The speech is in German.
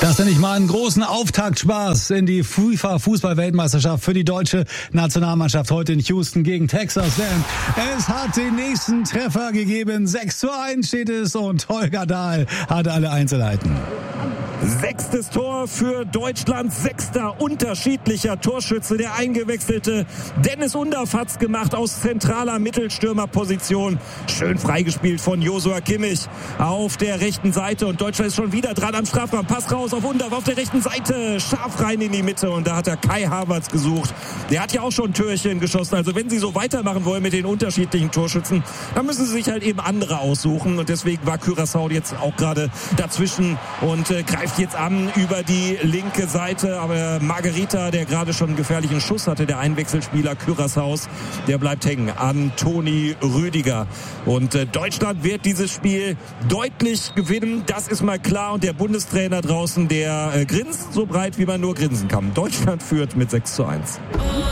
Das nenne ich mal einen großen Auftaktspaß in die FIFA-Fußball-Weltmeisterschaft für die deutsche Nationalmannschaft heute in Houston gegen Texas. Denn es hat den nächsten Treffer gegeben. 6:1 steht es und Holger Dahl hat alle Einzelheiten. 6. Tor für Deutschland, 6. unterschiedlicher Torschütze. Der eingewechselte Dennis Undaff hat's gemacht aus zentraler Mittelstürmerposition. Schön freigespielt von Joshua Kimmich auf der rechten Seite. Und Deutschland ist schon wieder dran am Strafraum. Pass raus auf Undaff auf der rechten Seite. Scharf rein in die Mitte. Und da hat er Kai Havertz gesucht. Der hat ja auch schon Türchen geschossen. Also wenn sie so weitermachen wollen mit den unterschiedlichen Torschützen, dann müssen sie sich halt eben andere aussuchen. Und deswegen war Curaçao jetzt auch gerade dazwischen und greift jetzt an über die linke Seite, aber Margarita, der gerade schon einen gefährlichen Schuss hatte, der Einwechselspieler Curaçaos, der bleibt hängen an Toni Rüdiger. Und Deutschland wird dieses Spiel deutlich gewinnen, das ist mal klar. Und der Bundestrainer draußen, der grinst so breit, wie man nur grinsen kann. Deutschland führt mit 6:1.